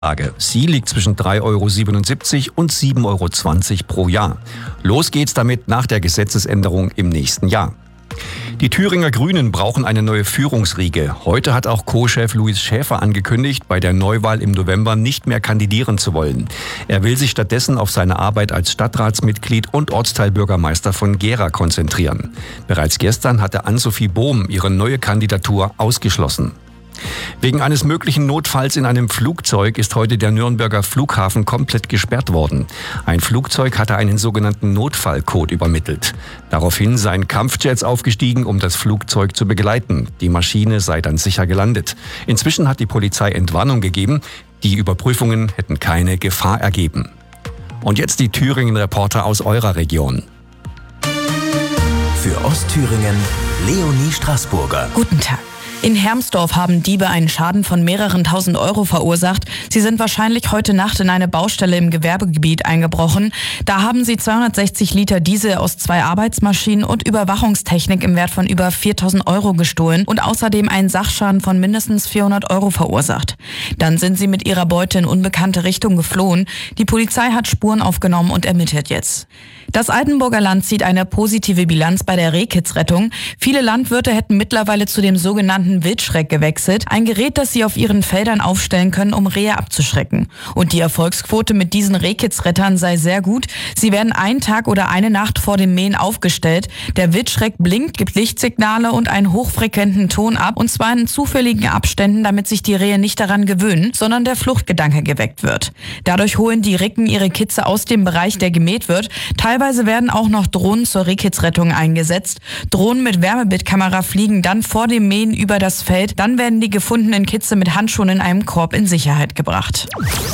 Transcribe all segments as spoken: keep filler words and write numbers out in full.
Sie liegt zwischen drei Euro siebenundsiebzig und sieben Euro zwanzig pro Jahr. Los geht's damit nach der Gesetzesänderung im nächsten Jahr. Die Thüringer Grünen brauchen eine neue Führungsriege. Heute hat auch Co-Chef Louis Schäfer angekündigt, bei der Neuwahl im November nicht mehr kandidieren zu wollen. Er will sich stattdessen auf seine Arbeit als Stadtratsmitglied und Ortsteilbürgermeister von Gera konzentrieren. Bereits gestern hatte Ann-Sophie Bohm ihre neue Kandidatur ausgeschlossen. Wegen eines möglichen Notfalls in einem Flugzeug ist heute der Nürnberger Flughafen komplett gesperrt worden. Ein Flugzeug hatte einen sogenannten Notfallcode übermittelt. Daraufhin seien Kampfjets aufgestiegen, um das Flugzeug zu begleiten. Die Maschine sei dann sicher gelandet. Inzwischen hat die Polizei Entwarnung gegeben. Die Überprüfungen hätten keine Gefahr ergeben. Und jetzt die Thüringen-Reporter aus eurer Region. Für Ostthüringen Leonie Straßburger. Guten Tag. In Hermsdorf haben Diebe einen Schaden von mehreren tausend Euro verursacht. Sie sind wahrscheinlich heute Nacht in eine Baustelle im Gewerbegebiet eingebrochen. Da haben sie zweihundertsechzig Liter Diesel aus zwei Arbeitsmaschinen und Überwachungstechnik im Wert von über viertausend Euro gestohlen und außerdem einen Sachschaden von mindestens vierhundert Euro verursacht. Dann sind sie mit ihrer Beute in unbekannte Richtung geflohen. Die Polizei hat Spuren aufgenommen und ermittelt jetzt. Das Altenburger Land zieht eine positive Bilanz bei der Rehkitzrettung. Viele Landwirte hätten mittlerweile zu dem sogenannten Wildschreck gewechselt, ein Gerät, das sie auf ihren Feldern aufstellen können, um Rehe abzuschrecken. Und die Erfolgsquote mit diesen Rehkitzrettern sei sehr gut. Sie werden einen Tag oder eine Nacht vor dem Mähen aufgestellt. Der Wildschreck blinkt, gibt Lichtsignale und einen hochfrequenten Ton ab, und zwar in zufälligen Abständen, damit sich die Rehe nicht daran gewöhnen, sondern der Fluchtgedanke geweckt wird. Dadurch holen die Recken ihre Kitze aus dem Bereich, der gemäht wird. Teilweise werden auch noch Drohnen zur Rehkitzrettung eingesetzt. Drohnen mit Wärmebildkamera fliegen dann vor dem Mähen über das Feld. Dann werden die gefundenen Kitze mit Handschuhen in einem Korb in Sicherheit gebracht.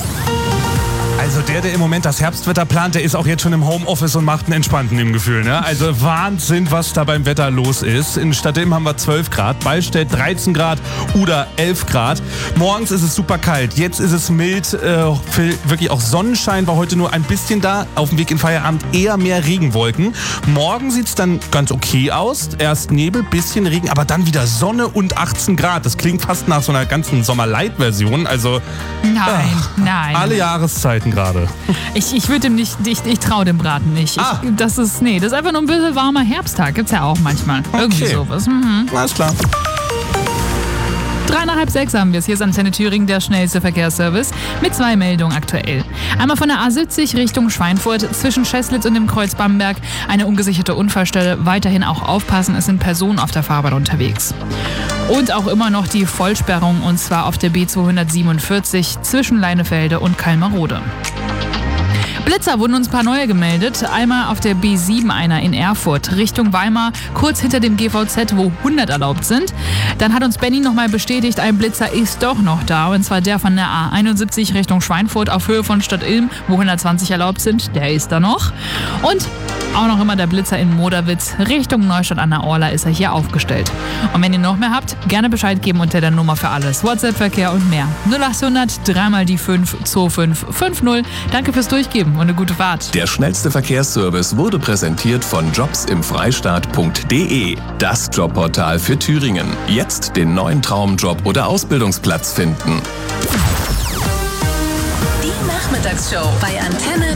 Also der, der im Moment das Herbstwetter plant, der ist auch jetzt schon im Homeoffice und macht einen entspannten im Gefühl. Ne? Also Wahnsinn, was da beim Wetter los ist. In Stadtilm haben wir zwölf Grad, Ballstedt dreizehn Grad oder elf Grad. Morgens ist es super kalt, jetzt ist es mild, äh, wirklich auch Sonnenschein war heute nur ein bisschen da. Auf dem Weg in Feierabend eher mehr Regenwolken. Morgen sieht es dann ganz okay aus. Erst Nebel, bisschen Regen, aber dann wieder Sonne und achtzehn Grad. Das klingt fast nach so einer ganzen Sommer-Light-Version. Also nein, ach, nein. Alle Jahreszeiten gerade. Ich, ich würde dem nicht, ich, ich traue dem Braten nicht. Ah. Ich, das ist, nee, das ist einfach nur ein bisschen warmer Herbsttag. Gibt's ja auch manchmal. Okay. Irgendwie sowas. Mhm. Alles klar. Drei nach halb sechs haben wir es. Hier ist Antenne Thüringen, der schnellste Verkehrsservice, mit zwei Meldungen aktuell. Einmal von der A siebzig Richtung Schweinfurt zwischen Scheßlitz und dem Kreuz Bamberg. Eine ungesicherte Unfallstelle. Weiterhin auch aufpassen, es sind Personen auf der Fahrbahn unterwegs. Und auch immer noch die Vollsperrung, und zwar auf der B zweihundertsiebenundvierzig zwischen Leinefelde und Kalmarode. Blitzer wurden uns ein paar neue gemeldet. Einmal auf der B sieben einer in Erfurt Richtung Weimar, kurz hinter dem G V Z, wo hundert erlaubt sind. Dann hat uns Benny nochmal bestätigt, ein Blitzer ist doch noch da, und zwar der von der A einundsiebzig Richtung Schweinfurt auf Höhe von Stadtilm, wo hundertzwanzig erlaubt sind. Der ist da noch. Und auch noch immer der Blitzer in Moderwitz Richtung Neustadt an der Orla ist er hier aufgestellt. Und wenn ihr noch mehr habt, gerne Bescheid geben unter der Nummer für alles. WhatsApp-Verkehr und mehr. null achthundert dreimal die fünf zwei fünf fünf null. Danke fürs Durchgeben und eine gute Fahrt. Der schnellste Verkehrsservice wurde präsentiert von jobs im freistaat punkt de. Das Jobportal für Thüringen. Jetzt den neuen Traumjob oder Ausbildungsplatz finden. Die Nachmittagsshow bei Antenne